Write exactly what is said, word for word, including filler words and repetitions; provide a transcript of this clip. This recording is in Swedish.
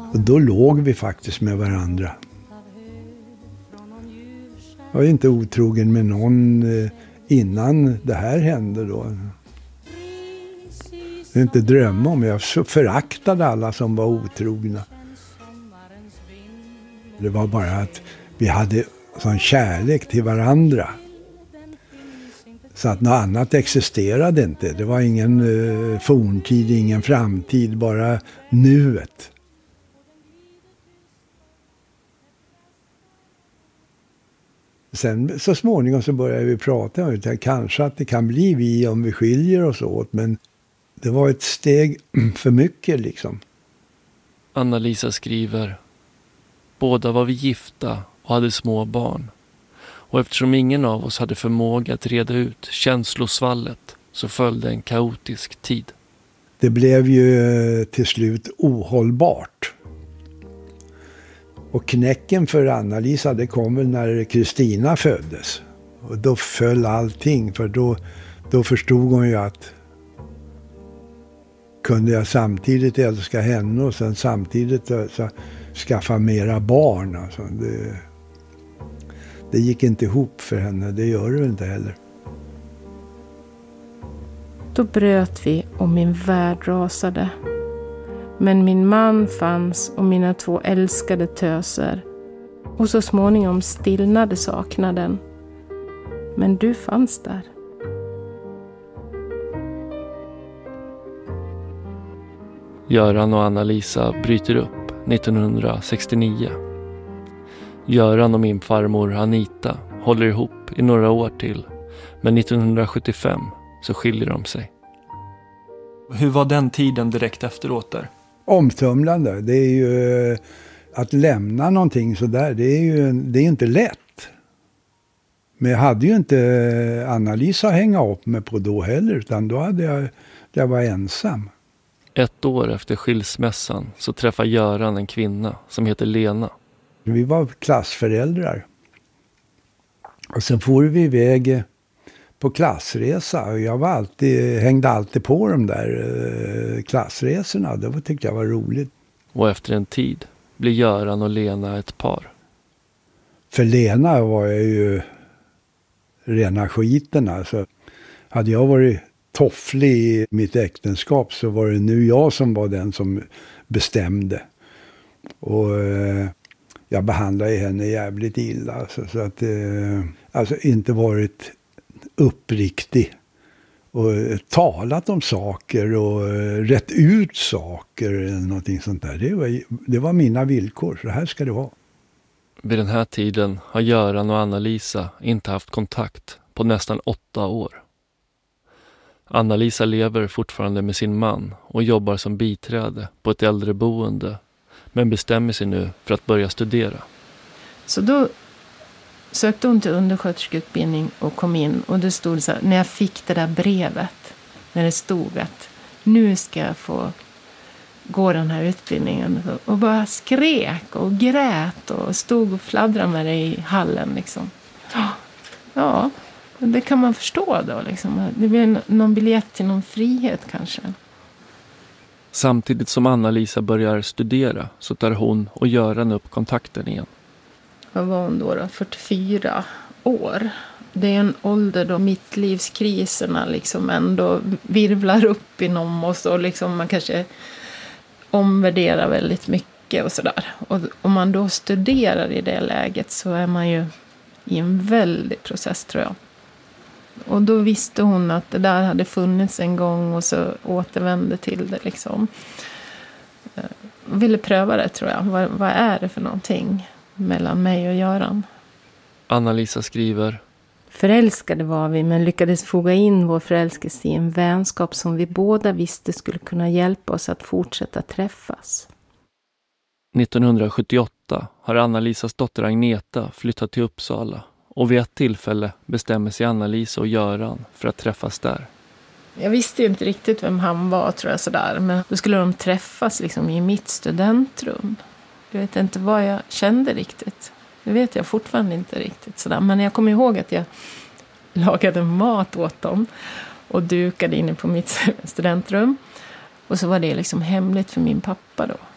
Och då låg vi faktiskt med varandra. Jag var inte otrogen med någon innan det här hände då. Det är inte drömma om. Jag så föraktade alla som var otrogna. Det var bara att vi hade sån kärlek till varandra. Så att något annat existerade inte. Det var ingen uh, forntid, ingen framtid, bara nuet. Sen så småningom så började vi prata om det. Kanske att det kan bli vi om vi skiljer oss åt. Men det var ett steg för mycket liksom. Anna-Lisa skriver: båda var vi gifta och hade små barn. Och eftersom ingen av oss hade förmåga att reda ut känslosvallet så följde en kaotisk tid. Det blev ju till slut ohållbart. Och knäcken för Anna-Lisa, det kom väl när Kristina föddes. Och då föll allting, för då, då förstod hon ju att kunde jag samtidigt älska henne och sen samtidigt så, skaffa mera barn. Alltså, det, det gick inte ihop för henne, det gör det inte heller. Då bröt vi och min värld rasade. Men min man fanns och mina två älskade töser. Och så småningom stillnade saknaden. Men du fanns där. Göran och Anna-Lisa bryter upp nittonhundrasextionio. Göran och min farmor Anita håller ihop i några år till. Men nittonhundrasjuttiofem så skiljer de sig. Hur var den tiden direkt efteråt där? Omtumlande. Det är ju att lämna någonting så där. Det är ju det är inte lätt. Men jag hade ju inte Anna-Lisa hänga upp mig på då heller. Utan då hade jag, jag var ensam. Ett år efter skilsmässan så träffar Göran en kvinna som heter Lena. Vi var klassföräldrar. Och sen får vi iväg på klassresa. Och jag var alltid, hängde alltid på de där eh, klassresorna. Det tyckte jag var roligt. Och efter en tid blir Göran och Lena ett par. För Lena var jag ju rena skiten. Alltså, hade jag varit tofflig i mitt äktenskap så var det nu jag som var den som bestämde. Och eh, jag behandlade henne jävligt illa. Alltså, så att eh, alltså inte varit uppriktig och talat om saker och rätt ut saker eller någonting sånt där. Det var, det var mina villkor, så här ska det vara. Vid den här tiden har Göran och Anna-Lisa inte haft kontakt på nästan åtta år. Anna-Lisa lever fortfarande med sin man och jobbar som biträde på ett äldreboende, men bestämmer sig nu för att börja studera. Så då sökte hon till undersköterskeutbildning och kom in. Och det stod så här, när jag fick det där brevet, när det stod att nu ska jag få gå den här utbildningen. Och bara skrek och grät och stod och fladdrade med det i hallen liksom. Ja, det kan man förstå då liksom. Det blir någon biljett till någon frihet kanske. Samtidigt som Anna-Lisa börjar studera så tar hon och Göran upp kontakten igen. Vad var hon då då? fyrtiofyra år. Det är en ålder då mittlivskriserna liksom ändå virvlar upp inom oss och liksom man kanske omvärderar väldigt mycket och sådär. Och om man då studerar i det läget så är man ju i en väldig process tror jag. Och då visste hon att det där hade funnits en gång och så återvände till det liksom. Ville pröva det tror jag. Vad, vad är det för någonting mellan mig och Göran? Anna-Lisa skriver: förälskade var vi men lyckades foga in vår förälskelse i en vänskap som vi båda visste skulle kunna hjälpa oss att fortsätta träffas. nittonhundrasjuttioåtta har Anna-Lisas dotter Agneta flyttat till Uppsala och vid ett tillfälle bestämmer sig Anna-Lisa och Göran för att träffas där. Jag visste ju inte riktigt vem han var tror jag sådär, men då skulle de träffas liksom i mitt studentrum. Jag vet inte vad jag kände riktigt. Det vet jag fortfarande inte riktigt sådär. Men jag kommer ihåg att jag lagade mat åt dem och dukade inne på mitt studentrum. Och så var det liksom hemligt för min pappa då.